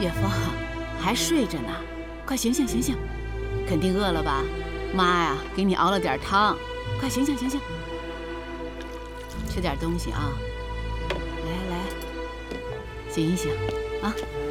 岳父还睡着呢，快醒醒醒醒！肯定饿了吧？妈呀，给你熬了点汤，快醒醒醒醒！吃点东西啊！来来，醒一醒啊！